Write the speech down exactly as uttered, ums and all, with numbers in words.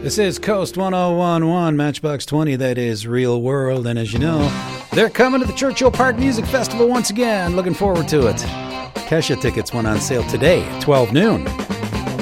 This is Coast one oh one point one, Matchbox twenty, that is Real World. And as you know, they're coming to the Churchill Park Music Festival once again. Looking forward to it. Kesha tickets went on sale today at twelve noon.